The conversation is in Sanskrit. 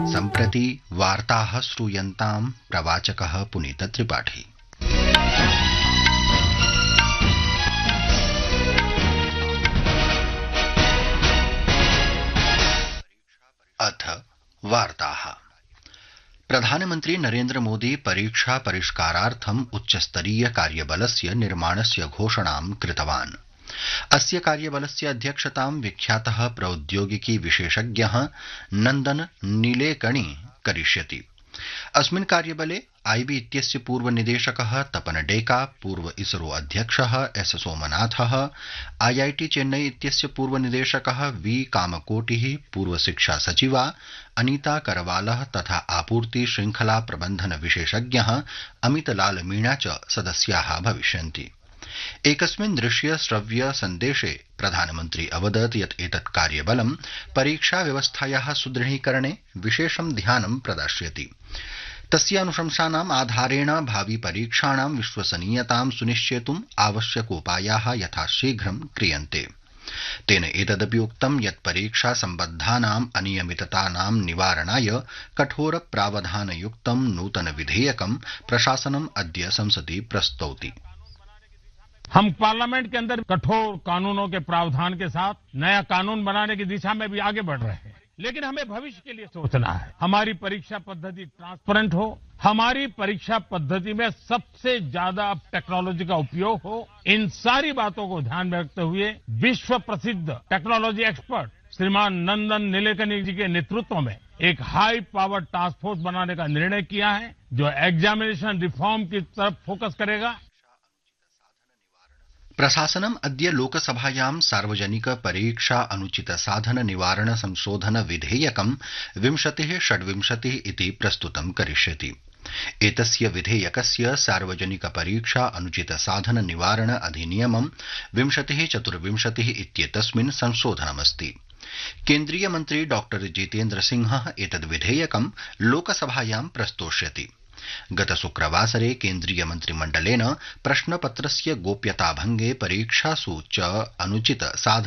सम्प्रति वार्ताः श्रूयन्तां प्रवाचकः पुनीत त्रिपाठी। अथ वार्ताः। प्रधानमन्त्री नरेन्द्र मोदी परीक्षा परिष्कारार्थम् उच्चस्तरीय कार्यबलस्य निर्माणस्य घोषणां कृतवान्। अस्य कार्यबलस्य अध्यक्षतां विख्यातः प्रौद्योगिकी विशेषज्ञः नन्दन नीलेकणी करिष्यति। अस्मिन् कार्यबले आईबी इत्यस्य पूर्वनिदेशकः तपन डेका, पूर्व इसरो अध्यक्षः एस सोमनाथः, आईआईटी चेन्नई इत्यस्य पूर्वनिदेशकः वी कामकोटिः, पूर्वशिक्षा सचिवा अनीता करवालः तथा आपूर्ति श्रृंखला प्रबन्धन विशेषज्ञः अमितलाल मीणा च सदस्याः भविष्यन्ति। एकस्मिन् दृश्य श्रव्य सन्देशे प्रधानमन्त्री अवदत् यत् एतत् कार्यबलं परीक्षा व्यवस्थायाः सुदृढीकरणे विशेषं ध्यानं प्रदास्यति। तस्य अनुशंसानाम् आधारेण भावि परीक्षाणां विश्वसनीयतां सुनिश्चेतुम् आवश्यकोपायाः यथाशीघ्रं क्रियन्ते। तेन एतदपि उक्तं यत् परीक्षा सम्बद्धानाम् अनियमिततानां निवारणाय कठोर प्रावधानयुक्तं नूतन विधेयकं प्रशासनम् अद्य संसदि प्रस्तौति। हम पार्लियामेंट के अंदर कठोर कानूनों के प्रावधान के साथ नया कानून बनाने की दिशा में भी आगे बढ़ रहे हैं, लेकिन हमें भविष्य के लिए सोचना है। हमारी परीक्षा पद्धति ट्रांसपेरेंट हो, हमारी परीक्षा पद्धति में सबसे ज्यादा टेक्नोलॉजी का उपयोग हो। इन सारी बातों को ध्यान में रखते हुए विश्व प्रसिद्ध टेक्नोलॉजी एक्सपर्ट श्रीमान नंदन नीलेकनी जी के नेतृत्व में एक हाई पावर टास्क फोर्स बनाने का निर्णय किया है, जो एग्जामिनेशन रिफॉर्म की तरफ फोकस करेगा। प्रशासनम् अद्य लोकसभायां सार्वजनिक परीक्षा अनुचित साधन निवारण संशोधन विधेयकं 2026 इति प्रस्तुतं करिष्यति। एतस्य विधेयकस्य सार्वजनिक परीक्षा अनुचित साधन निवारण अधिनियमं 2024 इत्येतस्मिन् संशोधनमस्ति। केन्द्रीय मन्त्री डॉक्टर जितेन्द्र सिंहः एतद् विधेयकं लोकसभायां प्रस्तोष्यति। गत शुक्रवासरे केन्द्रीय मन्त्रिमण्डलेन प्रश्नपत्रस्य गोप्यताभंगे परीक्षासु च अनुचित साधन